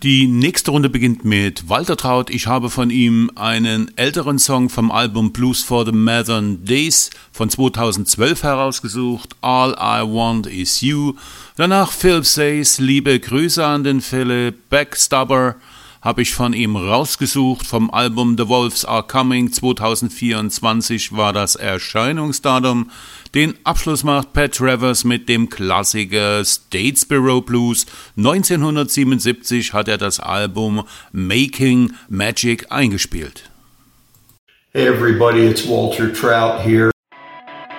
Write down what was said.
Die nächste Runde beginnt mit Walter Traut. Ich habe von ihm einen älteren Song vom Album Blues for the Modern Days von 2012 herausgesucht. All I Want Is You. Danach Phil Says, liebe Grüße an den Philip. Backstabber habe ich von ihm rausgesucht. Vom Album The Wolves Are Coming 2024 war das Erscheinungsdatum. Den Abschluss macht Pat Travers mit dem Klassiker Statesboro Blues. 1977 hat er das Album Making Magic eingespielt. Hey everybody, it's Walter Trout here.